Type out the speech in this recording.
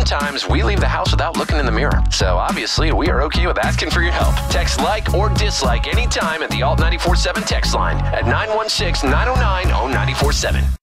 sometimes we leave the house without looking in the mirror. So obviously, we are okay with asking for your help. Text like or dislike anytime at the Alt 94.7 text line at 916-909-0947.